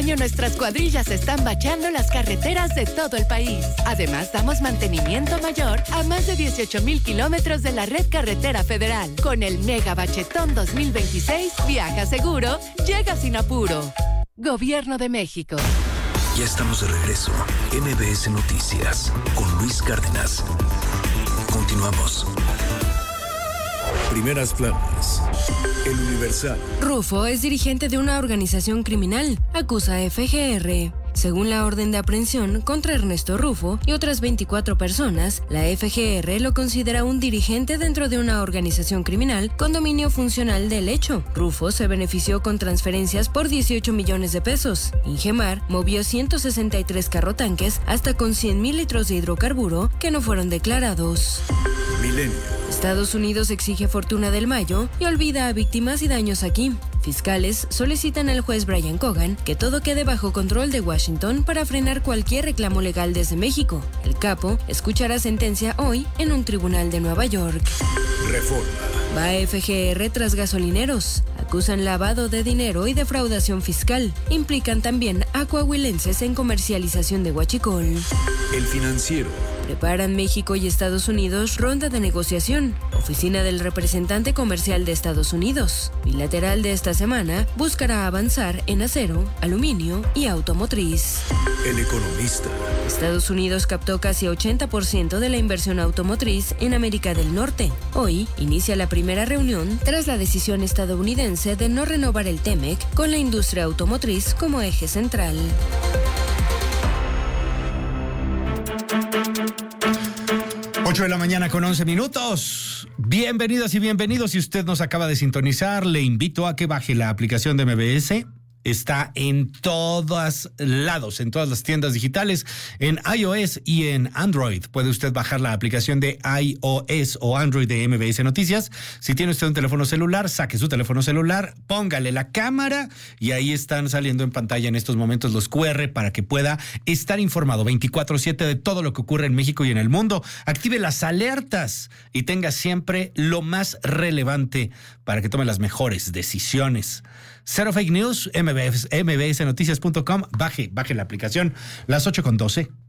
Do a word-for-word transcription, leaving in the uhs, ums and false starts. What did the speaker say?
año nuestras cuadrillas están bachando las carreteras de todo el país. Además, damos mantenimiento mayor a más de dieciocho mil kilómetros de la red carretera federal. Con el Mega Bachetón dos mil veintiséis, viaja seguro, llega sin apuro. Gobierno de México. Ya estamos de regreso. M B S Noticias con Luis Cárdenas. Continuamos. Primeras planas. El Universal. Rufo es dirigente de una organización criminal, acusa a F G R. Según la orden de aprehensión contra Ernesto Rufo y otras veinticuatro personas, la F G R lo considera un dirigente dentro de una organización criminal con dominio funcional del hecho. Rufo se benefició con transferencias por dieciocho millones de pesos. Ingemar movió ciento sesenta y tres carrotanques hasta con cien mil litros de hidrocarburo que no fueron declarados. Milenio. Estados Unidos exige fortuna del Mayo y olvida a víctimas y daños aquí. Fiscales solicitan al juez Brian Cogan que todo quede bajo control de Washington para frenar cualquier reclamo legal desde México. El capo escuchará sentencia hoy en un tribunal de Nueva York. Reforma. Va F G R tras gasolineros. Acusan lavado de dinero y defraudación fiscal. Implican también a coahuilenses en comercialización de huachicol. El Financiero. Preparan México y Estados Unidos ronda de negociación. Oficina del representante comercial de Estados Unidos. Bilateral de esta semana buscará avanzar en acero, aluminio y automotriz. El Economista. Estados Unidos captó casi ochenta por ciento de la inversión automotriz en América del Norte. Hoy inicia la primera reunión tras la decisión estadounidense de no renovar el TEMEC con la industria automotriz como eje central. ocho de la mañana con once minutos. Bienvenidas y bienvenidos. Si usted nos acaba de sintonizar, le invito a que baje la aplicación de M B S. Está en todos lados, en todas las tiendas digitales, en iOS y en Android. Puede usted bajar la aplicación de iOS o Android de M B S Noticias. Si tiene usted un teléfono celular, saque su teléfono celular, póngale la cámara y ahí están saliendo en pantalla en estos momentos los cu erre para que pueda estar informado veinticuatro siete de todo lo que ocurre en México y en el mundo. Active las alertas y tenga siempre lo más relevante para que tome las mejores decisiones. Cero Fake News, M B S, M B S Noticias punto com. Baje, baje la aplicación. Las ocho con doce.